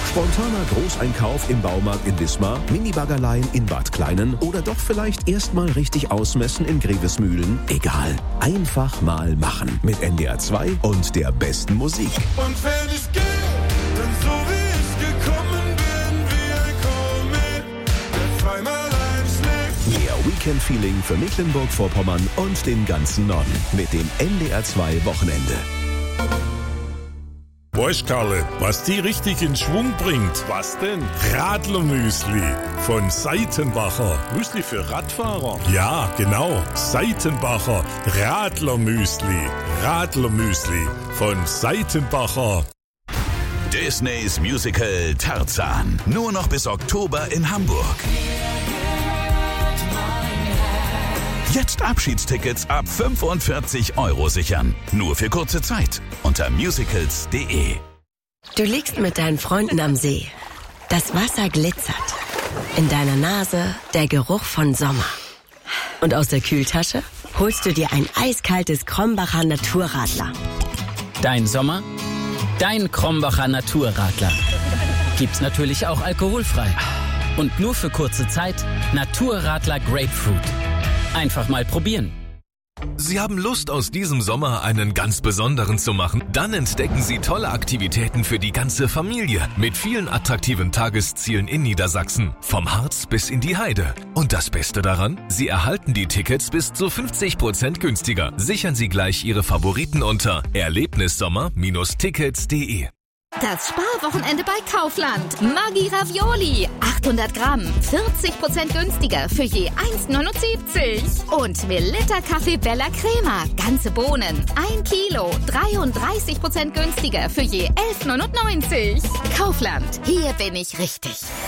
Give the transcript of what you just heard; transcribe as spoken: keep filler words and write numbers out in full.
Spontaner Großeinkauf im Baumarkt in Wismar, Minibaggerlein in Bad Kleinen oder doch vielleicht erstmal richtig ausmessen in Grevesmühlen? Egal, einfach mal machen mit N D R zwei und der besten Musik. Und wenn ich gehe, dann so wie ich gekommen bin, wie ein Komet, der zweimal einschlägt. Mehr Weekend-Feeling für Mecklenburg-Vorpommern und den ganzen Norden mit dem N D R zwei Wochenende. Weißt Karle, was die richtig in Schwung bringt? Was denn? Radlermüsli von Seitenbacher. Müsli für Radfahrer? Ja, genau. Seitenbacher Radlermüsli. Radlermüsli von Seitenbacher. Disneys Musical Tarzan. Nur noch bis Oktober in Hamburg. Jetzt Abschiedstickets ab fünfundvierzig Euro sichern. Nur für kurze Zeit. Unter musicals punkt de. Du liegst mit deinen Freunden am See. Das Wasser glitzert. In deiner Nase der Geruch von Sommer. Und aus der Kühltasche holst du dir ein eiskaltes Krombacher Naturradler. Dein Sommer, dein Krombacher Naturradler. Gibt's natürlich auch alkoholfrei. Und nur für kurze Zeit Naturradler Grapefruit. Einfach mal probieren. Sie haben Lust, aus diesem Sommer einen ganz besonderen zu machen? Dann entdecken Sie tolle Aktivitäten für die ganze Familie mit vielen attraktiven Tageszielen in Niedersachsen. Vom Harz bis in die Heide. Und das Beste daran? Sie erhalten die Tickets bis zu fünfzig Prozent günstiger. Sichern Sie gleich Ihre Favoriten unter erlebnissommer Bindestrich tickets punkt de. Das Sparwochenende bei Kaufland. Maggi Ravioli. achthundert Gramm. vierzig Prozent günstiger für je eins neunundsiebzig. Und Melitta Kaffee Bella Crema. Ganze Bohnen. ein Kilo. dreiunddreißig Prozent günstiger für je elf neunundneunzig. Kaufland. Hier bin ich richtig.